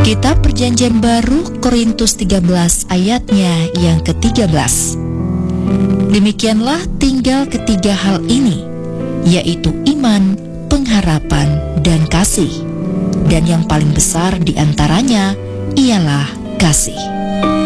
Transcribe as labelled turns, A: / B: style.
A: Kitab Perjanjian Baru Korintus 13 ayatnya yang ke-13. Demikianlah tinggal ketiga hal ini, yaitu iman, pengharapan, dan kasih. Dan yang paling besar di antaranya ialah kasih.